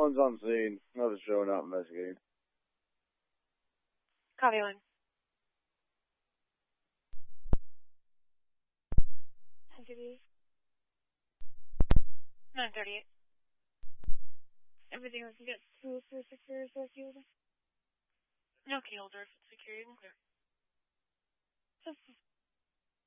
One's on scene. Another's showing up investigating. Copy one. 938. Everything we can get through for secure field. No key holder if it's secure, you can clear.